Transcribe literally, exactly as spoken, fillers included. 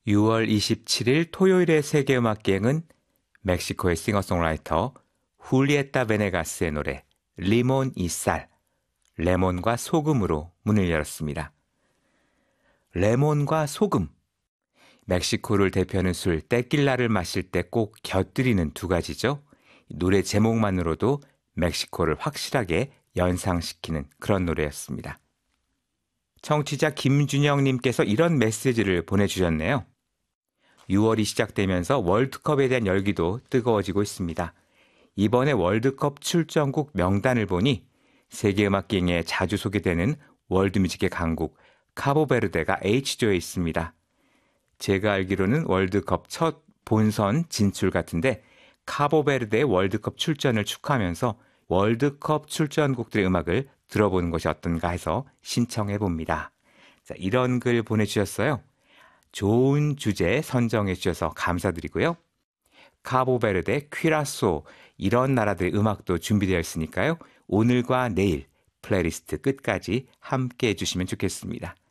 유월 이십칠일 토요일의 세계음악기행은 멕시코의 싱어송라이터 훌리에타 베네가스의 노래 리몬 이 살, 레몬과 소금으로 문을 열었습니다. 레몬과 소금, 멕시코를 대표하는 술 테킬라를 마실 때 꼭 곁들이는 두 가지죠. 노래 제목만으로도 멕시코를 확실하게 연상시키는 그런 노래였습니다. 청취자 김준영님께서 이런 메시지를 보내주셨네요. 유월이 시작되면서 월드컵에 대한 열기도 뜨거워지고 있습니다. 이번에 월드컵 출전국 명단을 보니 세계음악기행에 자주 소개되는 월드뮤직의 강국 카보베르데가 H조에 있습니다. 제가 알기로는 월드컵 첫 본선 진출 같은데 카보베르데의 월드컵 출전을 축하하면서 월드컵 출전국들의 음악을 들어보는 것이 어떤가 해서 신청해봅니다. 자, 이런 글 보내주셨어요. 좋은 주제 선정해 주셔서 감사드리고요. 카보베르데, 퀴라소 이런 나라들의 음악도 준비되어 있으니까요. 오늘과 내일 플레이리스트 끝까지 함께 해주시면 좋겠습니다.